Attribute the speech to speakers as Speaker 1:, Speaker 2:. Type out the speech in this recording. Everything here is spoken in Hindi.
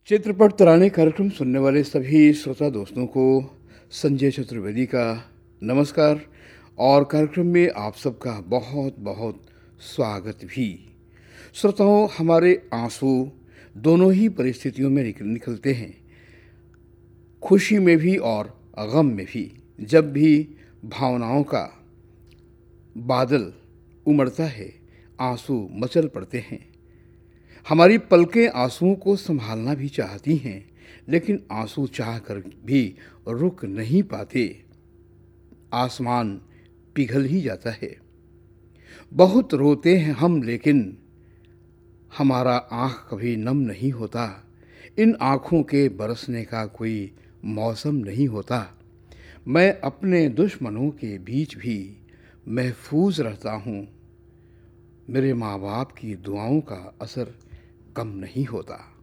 Speaker 1: चित्रपट तराने कार्यक्रम सुनने वाले सभी श्रोता दोस्तों को संजय चतुर्वेदी का नमस्कार और कार्यक्रम में आप सबका बहुत बहुत स्वागत भी। श्रोताओं, हमारे आंसू दोनों ही परिस्थितियों में निकलते हैं, खुशी में भी और गम में भी। जब भी भावनाओं का बादल उमड़ता है, आंसू मचल पड़ते हैं। हमारी पलकें आंसुओं को संभालना भी चाहती हैं, लेकिन आंसू चाहकर भी रुक नहीं पाते। आसमान पिघल ही जाता है। बहुत रोते हैं हम, लेकिन हमारा आँख कभी नम नहीं होता। इन आँखों के बरसने का कोई मौसम नहीं होता। मैं अपने दुश्मनों के बीच भी महफूज रहता हूँ। मेरे माँ बाप की दुआओं का असर कम नहीं होता।